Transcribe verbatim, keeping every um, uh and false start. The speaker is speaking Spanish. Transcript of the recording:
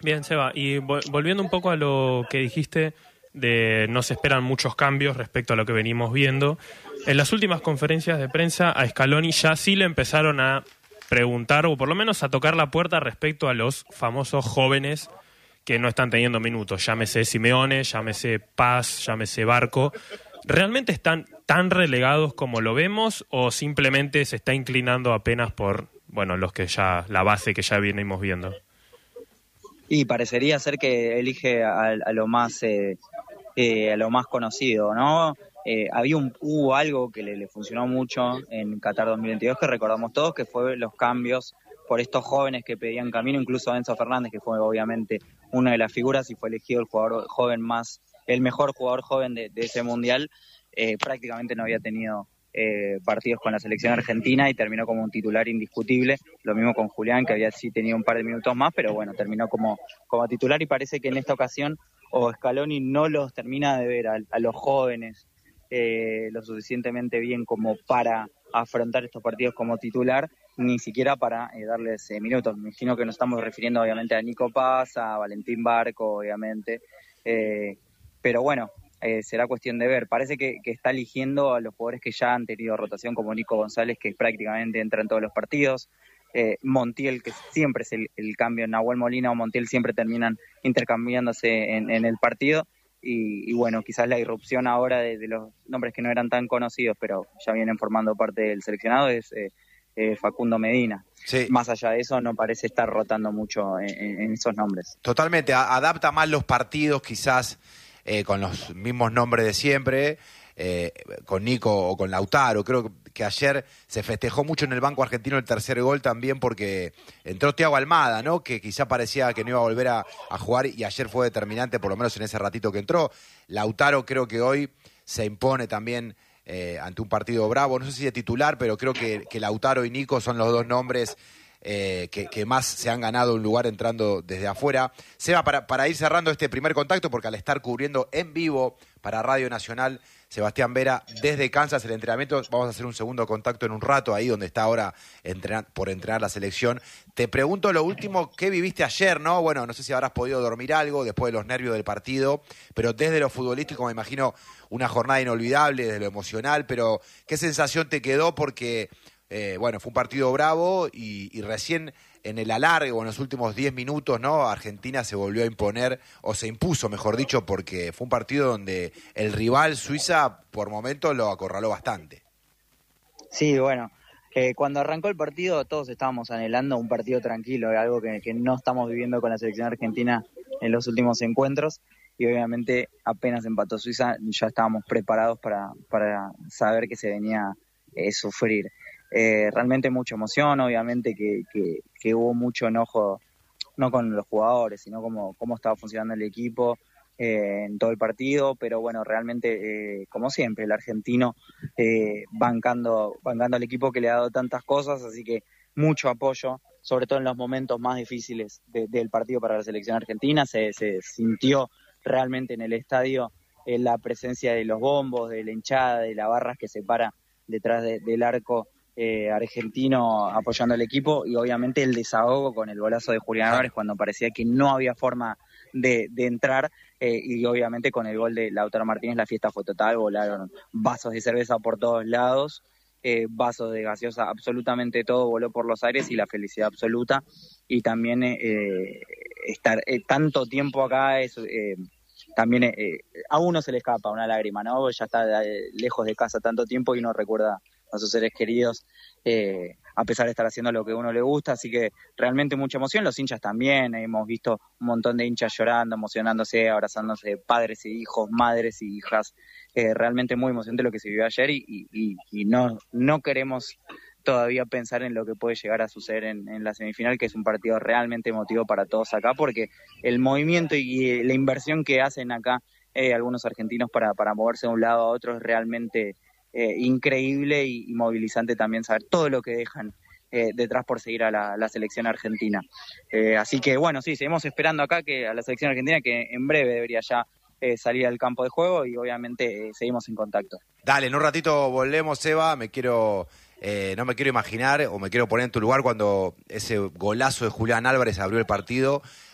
Bien, Seba, y vo- volviendo un poco a lo que dijiste de no se esperan muchos cambios respecto a lo que venimos viendo, en las últimas conferencias de prensa a Scaloni ya sí le empezaron a preguntar, o por lo menos a tocar la puerta respecto a los famosos jóvenes que no están teniendo minutos, llámese Simeone, llámese Paz, llámese Barco. ¿Realmente están tan relegados como lo vemos o simplemente se está inclinando apenas por, bueno, los que ya, la base que ya venimos viendo? Y parecería ser que elige a, a lo más eh, eh, a lo más conocido, ¿no? Eh, había un, hubo algo que le, le funcionó mucho en Qatar dos mil veintidós que recordamos todos, que fue los cambios por estos jóvenes que pedían camino, incluso Enzo Fernández, que fue obviamente una de las figuras y fue elegido el jugador joven más, el mejor jugador joven de, de ese mundial, eh, prácticamente no había tenido eh, partidos con la selección argentina y terminó como un titular indiscutible. Lo mismo con Julián, que había sí tenido un par de minutos más, pero bueno, terminó como, como titular y parece que en esta ocasión o Scaloni no los termina de ver a, a los jóvenes eh, lo suficientemente bien como para afrontar estos partidos como titular, ni siquiera para eh, darles eh, minutos. Me imagino que nos estamos refiriendo obviamente a Nico Paz, a Valentín Barco, obviamente, eh, pero bueno, eh, será cuestión de ver. Parece que, que está eligiendo a los jugadores que ya han tenido rotación, como Nico González, que prácticamente entra en todos los partidos, eh, Montiel, que siempre es el, el cambio, Nahuel Molina o Montiel siempre terminan intercambiándose en, en el partido. Y, y bueno, quizás la irrupción ahora de, de los nombres que no eran tan conocidos, pero ya vienen formando parte del seleccionado, es eh, eh, Facundo Medina. Sí. Más allá de eso, no parece estar rotando mucho en, en esos nombres. Totalmente, a- adapta más los partidos quizás eh, con los mismos nombres de siempre, eh, con Nico o con Lautaro. Creo que, que ayer se festejó mucho en el banco argentino el tercer gol también porque entró Thiago Almada, ¿no? Que quizá parecía que no iba a volver a, a jugar y ayer fue determinante, por lo menos en ese ratito que entró. Lautaro creo que hoy se impone también eh, ante un partido bravo, no sé si de titular, pero creo que, que Lautaro y Nico son los dos nombres Eh, que, que más se han ganado un lugar entrando desde afuera. Seba, para, para ir cerrando este primer contacto, porque al estar cubriendo en vivo para Radio Nacional, Sebastián Vera, desde Kansas el entrenamiento, vamos a hacer un segundo contacto en un rato, ahí donde está ahora entrenar, por entrenar la selección. Te pregunto lo último, ¿qué viviste ayer, no? Bueno, no sé si habrás podido dormir algo después de los nervios del partido, pero desde lo futbolístico me imagino una jornada inolvidable, desde lo emocional, pero ¿qué sensación te quedó? Porque Eh, bueno, fue un partido bravo y, y recién en el alargue, en los últimos diez minutos, ¿no? Argentina se volvió a imponer, o se impuso, mejor dicho, porque fue un partido donde el rival Suiza, por momentos, lo acorraló bastante. Sí, bueno, eh, cuando arrancó el partido todos estábamos anhelando un partido tranquilo, algo que, que no estamos viviendo con la selección argentina en los últimos encuentros, y obviamente apenas empató Suiza ya estábamos preparados para, para saber que se venía eh, sufrir. Eh, realmente mucha emoción, obviamente que, que, que hubo mucho enojo, no con los jugadores, sino como cómo estaba funcionando el equipo eh, en todo el partido, pero bueno, realmente, eh, como siempre, el argentino eh, bancando, bancando al equipo que le ha dado tantas cosas, así que mucho apoyo, sobre todo en los momentos más difíciles de, del partido para la selección argentina. Se, se sintió realmente en el estadio eh, la presencia de los bombos, de la hinchada, de la barra que se para detrás de, del arco Eh, argentino apoyando al equipo, y obviamente el desahogo con el golazo de Julián Álvarez cuando parecía que no había forma de, de entrar, eh, y obviamente con el gol de Lautaro Martínez la fiesta fue total, volaron vasos de cerveza por todos lados, eh, vasos de gaseosa, absolutamente todo voló por los aires y la felicidad absoluta, y también eh, estar eh, tanto tiempo acá es... Eh, también eh, a uno se le escapa una lágrima, ¿no? Ya está eh, lejos de casa tanto tiempo y uno recuerda a sus seres queridos, eh, a pesar de estar haciendo lo que a uno le gusta, así que realmente mucha emoción. Los hinchas también, hemos visto un montón de hinchas llorando, emocionándose, abrazándose, padres y hijos, madres y hijas, eh, realmente muy emocionante lo que se vivió ayer, y, y, y no, no queremos todavía pensar en lo que puede llegar a suceder en, en la semifinal, que es un partido realmente emotivo para todos acá, porque el movimiento y la inversión que hacen acá eh, algunos argentinos para, para moverse de un lado a otro es realmente eh, increíble y, y movilizante también saber todo lo que dejan eh, detrás por seguir a la, la selección argentina. Eh, así que bueno, sí, seguimos esperando acá que a la selección argentina, que en breve debería ya eh, salir al campo de juego, y obviamente eh, seguimos en contacto. Dale, en un ratito volvemos, Seba, me quiero... Eh, no me quiero imaginar o me quiero poner en tu lugar cuando ese golazo de Julián Álvarez abrió el partido